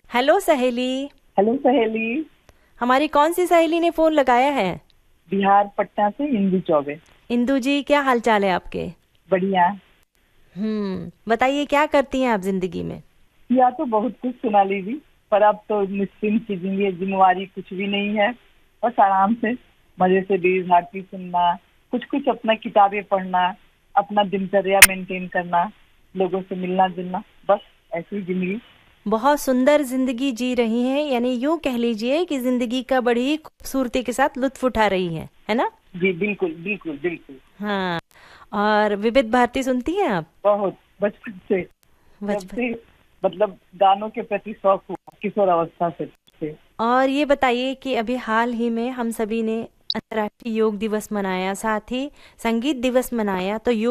Hello सहेली। Hello सहेली। हमारी कौन सी सहेली ने फोन लगाया है? बिहार पटना से इंदु चौबे। इंदू जी, क्या हाल चाल है आपके? बढ़िया। बताइए, क्या करती हैं आप जिंदगी में? या तो बहुत कुछ सुना लीजिए, पर अब तो निश्चिंत सी जिंदगी है, जिम्मेवारी कुछ भी नहीं है। बस आराम से मजे से बीज भारती सुनना, कुछ कुछ अपना किताबें पढ़ना, अपना दिनचर्या मेंटेन करना, लोगों से मिलना जुलना, बस ऐसी जिंदगी। बहुत सुंदर जिंदगी जी रही हैं, यानी यूं कह लीजिए कि जिंदगी का बड़ी ही खूबसूरती के साथ लुत्फ उठा रही है ना? जी बिल्कुल बिल्कुल बिल्कुल। हाँ। और विविध भारती सुनती हैं आप? बहुत बचपन से, जब बचपन। से मतलब गानों के प्रति शौक हुआ किशोर अवस्था से। और ये बताइए कि अभी हाल ही में हम सभी ने अंतर्राष्ट्रीय योग दिवस मनाया, साथ ही संगीत दिवस मनाया, तो